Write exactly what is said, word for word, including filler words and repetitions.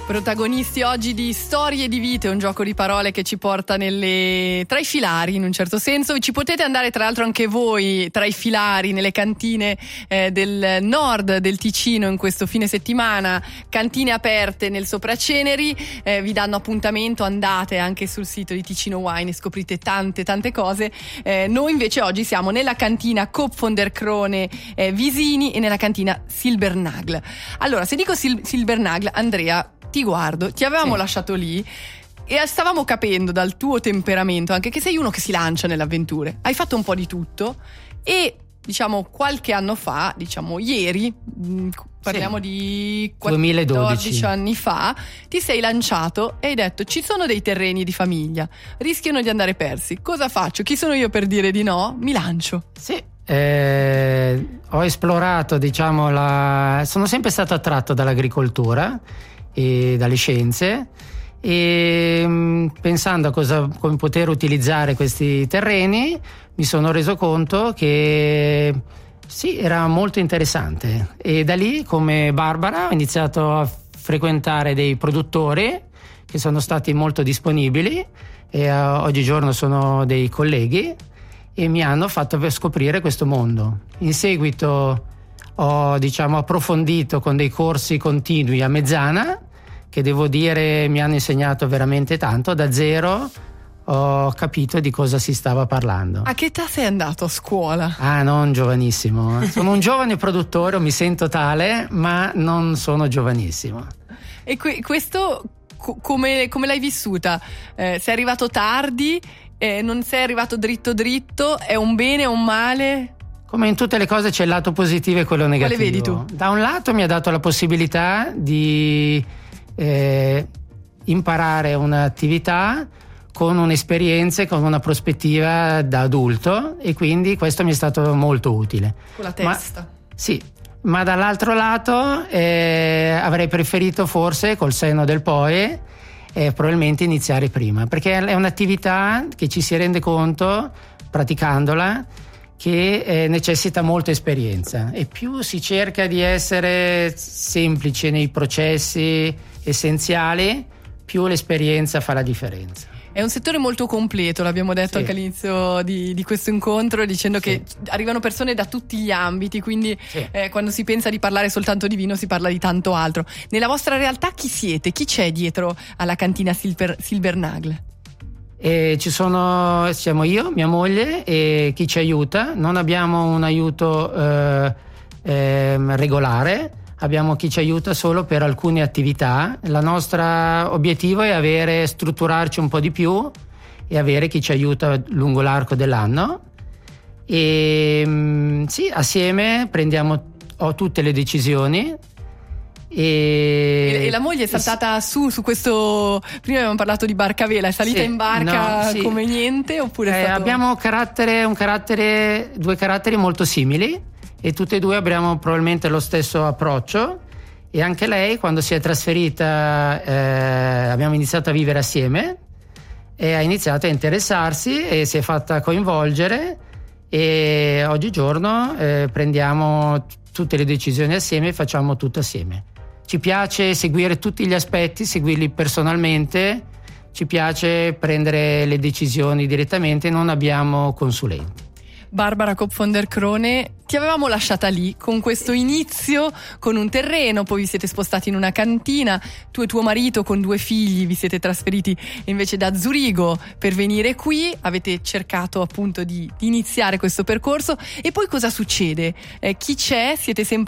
Protagonisti oggi di Storie di Vite, un gioco di parole che ci porta nelle tra i filari in un certo senso. Ci potete andare tra l'altro anche voi tra i filari nelle cantine eh, del nord del Ticino in questo fine settimana, cantine aperte nel Sopraceneri, eh, vi danno appuntamento, andate anche sul sito di Ticino Wine e scoprite tante tante cose. Eh, noi invece oggi siamo nella cantina Coop von der Krone eh, Visini e nella cantina Silbernagl. Allora, se dico Sil- Silbernagl, Andrea, ti guardo, ti avevamo sì. lasciato lì e stavamo capendo dal tuo temperamento anche che sei uno che si lancia nelle avventure. Hai fatto un po' di tutto e diciamo qualche anno fa, diciamo ieri, parliamo sì. di quattordici anni fa, ti sei lanciato e hai detto: ci sono dei terreni di famiglia, rischiano di andare persi, cosa faccio? Chi sono io per dire di no? Mi lancio. Sì. Eh, ho esplorato, diciamo, la... sono sempre stato attratto dall'agricoltura e dalle scienze e mh, pensando a cosa, come poter utilizzare questi terreni, mi sono reso conto che sì, era molto interessante e da lì, come Barbara, ho iniziato a frequentare dei produttori che sono stati molto disponibili e uh, oggigiorno sono dei colleghi e mi hanno fatto scoprire questo mondo. In seguito ho, diciamo, approfondito con dei corsi continui a Mezzana, che devo dire mi hanno insegnato veramente tanto. Da zero ho capito di cosa si stava parlando. A che età sei andato a scuola? Ah, non giovanissimo. Sono un giovane produttore, mi sento tale, ma non sono giovanissimo. E que- questo co- come, come l'hai vissuta? Eh, sei arrivato tardi? Eh, non sei arrivato dritto dritto? È un bene o un male? Come in tutte le cose c'è il lato positivo e quello negativo. Quale vedi tu? Da un lato mi ha dato la possibilità di eh, imparare un'attività con un'esperienza e con una prospettiva da adulto, e quindi questo mi è stato molto utile. Con la testa. Ma, sì, ma dall'altro lato eh, avrei preferito forse, col senno del poi, eh, probabilmente iniziare prima, perché è un'attività che ci si rende conto, praticandola, che eh, necessita molta esperienza, e più si cerca di essere semplici nei processi essenziali, più l'esperienza fa la differenza. È un settore molto completo, l'abbiamo detto sì. anche all'inizio di, di questo incontro, dicendo sì. che arrivano persone da tutti gli ambiti, quindi sì. eh, quando si pensa di parlare soltanto di vino si parla di tanto altro. Nella vostra realtà chi siete? Chi c'è dietro alla cantina Silber, Silbernagl? E ci sono, siamo io, mia moglie e chi ci aiuta. Non abbiamo un aiuto eh, eh, regolare, abbiamo chi ci aiuta solo per alcune attività. Il nostro obiettivo è avere, strutturarci un po' di più e avere chi ci aiuta lungo l'arco dell'anno. E sì, assieme prendiamo ho tutte le decisioni. E... e la moglie è saltata e... su su questo. Prima abbiamo parlato di barca a vela, è salita sì, in barca no, sì. come niente oppure eh, è stato... abbiamo carattere, un carattere due caratteri molto simili e tutte e due abbiamo probabilmente lo stesso approccio, e anche lei, quando si è trasferita, eh, abbiamo iniziato a vivere assieme e ha iniziato a interessarsi e si è fatta coinvolgere, e oggigiorno eh, prendiamo tutte le decisioni assieme e facciamo tutto assieme. Ci piace seguire tutti gli aspetti, seguirli personalmente, ci piace prendere le decisioni direttamente, non abbiamo consulenti. Barbara Coop von der Krone, ti avevamo lasciata lì con questo inizio con un terreno, poi vi siete spostati in una cantina, tu e tuo marito con due figli vi siete trasferiti invece da Zurigo per venire qui, avete cercato appunto di, di iniziare questo percorso, e poi cosa succede? Eh, chi c'è? Siete sempre